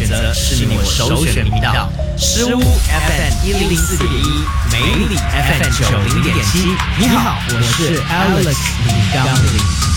择是你我首选频道。失误 FM 104.1，美里 FM 90.7。你好，我是 Alex 李刚林。